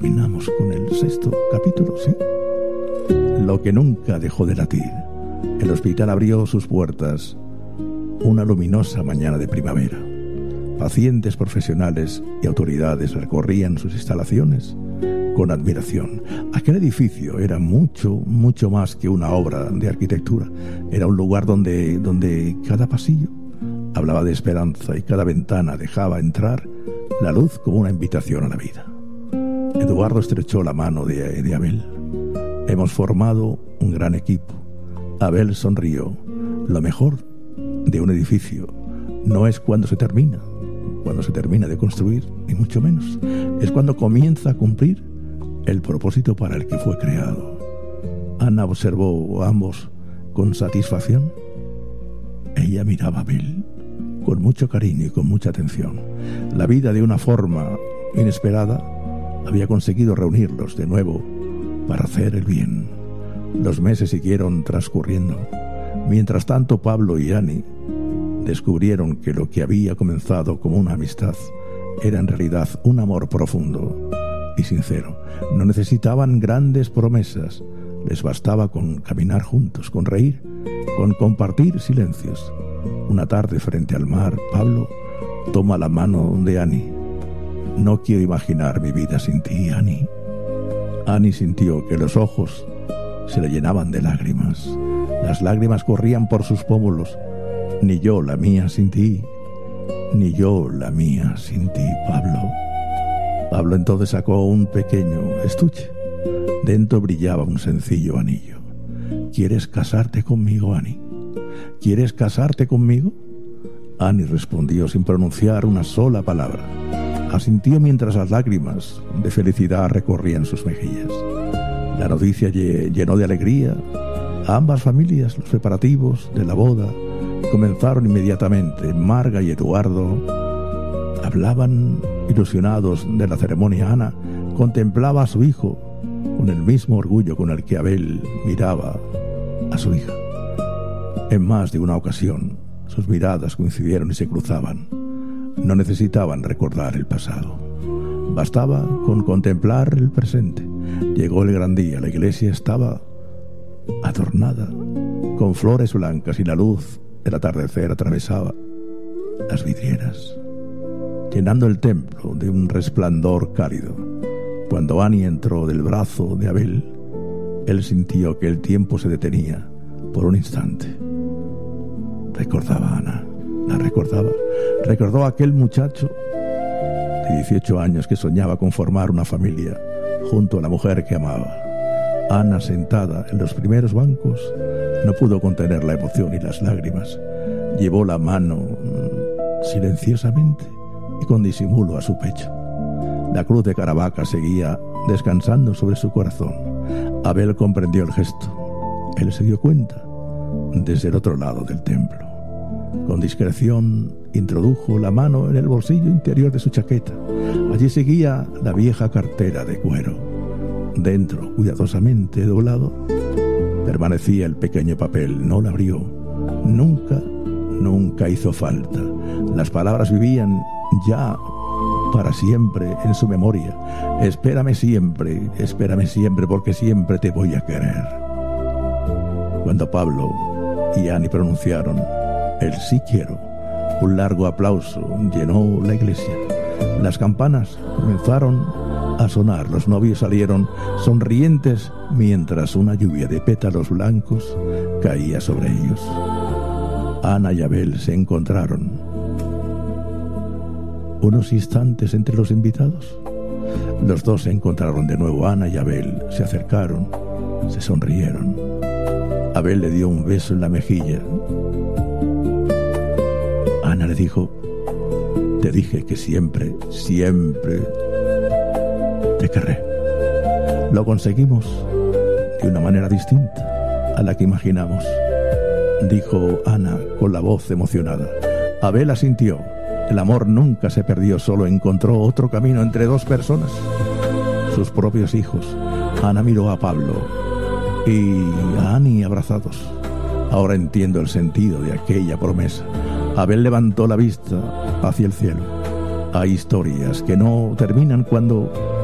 terminamos con el 6º capítulo, ¿sí? Lo que nunca dejó de latir. El hospital abrió sus puertas una luminosa mañana de primavera. Pacientes, profesionales y autoridades recorrían sus instalaciones con admiración. Aquel edificio era mucho, mucho más que una obra de arquitectura. Era un lugar donde cada pasillo hablaba de esperanza y cada ventana dejaba entrar la luz como una invitación a la vida. Eduardo estrechó la mano de Abel. Hemos formado un gran equipo. Abel sonrió. Lo mejor de un edificio no es cuando se termina de construir, ni mucho menos. Es cuando comienza a cumplir el propósito para el que fue creado. Ana observó a ambos con satisfacción. Ella miraba a Abel con mucho cariño y con mucha atención. La vida, de una forma inesperada, había conseguido reunirlos de nuevo para hacer el bien. Los meses siguieron transcurriendo. Mientras tanto, Pablo y Ani descubrieron que lo que había comenzado como una amistad era en realidad un amor profundo y sincero. No necesitaban grandes promesas, les bastaba con caminar juntos, con reír, con compartir silencios. Una tarde frente al mar, Pablo toma la mano de Ani. No quiero imaginar mi vida sin ti, Ani. Ani sintió que los ojos se le llenaban de lágrimas. Las lágrimas corrían por sus pómulos. Ni yo la mía sin ti, ni yo la mía sin ti, Pablo. Pablo entonces sacó un pequeño estuche. Dentro brillaba un sencillo anillo. ¿Quieres casarte conmigo, Ani? ¿Quieres casarte conmigo? Ani respondió sin pronunciar una sola palabra. Asintió mientras las lágrimas de felicidad recorrían sus mejillas. La noticia llenó de alegría a ambas familias. Los preparativos de la boda comenzaron inmediatamente. Marga y Eduardo hablaban ilusionados de la ceremonia. Ana contemplaba a su hijo con el mismo orgullo con el que Abel miraba a su hija. En más de una ocasión, sus miradas coincidieron y se cruzaban. No necesitaban recordar el pasado. Bastaba con contemplar el presente. Llegó el gran día. La iglesia estaba adornada con flores blancas y la luz del atardecer atravesaba las vidrieras, llenando el templo de un resplandor cálido. Cuando Ani entró del brazo de Abel, él sintió que el tiempo se detenía por un instante. Recordaba a Ana, la recordaba. Recordó a aquel muchacho de 18 años que soñaba con formar una familia junto a la mujer que amaba. Ana, sentada en los primeros bancos, no pudo contener la emoción y las lágrimas. Llevó la mano silenciosamente y con disimulo a su pecho. La cruz de Caravaca seguía descansando sobre su corazón. Abel comprendió el gesto. Él se dio cuenta desde el otro lado del templo. Con discreción introdujo la mano en el bolsillo interior de su chaqueta. Allí seguía la vieja cartera de cuero. Dentro, cuidadosamente doblado, permanecía el pequeño papel. No la abrió. Nunca hizo falta. Las palabras vivían ya para siempre en su memoria. Espérame siempre, porque siempre te voy a querer. Cuando Pablo y Ani pronunciaron el sí quiero, un largo aplauso llenó la iglesia. Las campanas comenzaron a sonar. Los novios salieron sonrientes mientras una lluvia de pétalos blancos caía sobre ellos. Ana y Abel se encontraron unos instantes entre los invitados. Los dos se encontraron de nuevo. Ana y Abel se acercaron, se sonrieron. Abel le dio un beso en la mejilla. Ana le dijo: te dije que siempre te querré. Lo conseguimos de una manera distinta a la que imaginamos, dijo Ana con la voz emocionada. Abel asintió. El amor nunca se perdió, solo encontró otro camino entre dos personas, sus propios hijos. Ana miró a Pablo y a Ani abrazados. Ahora entiendo el sentido de aquella promesa. Abel levantó la vista hacia el cielo. Hay historias que no terminan cuando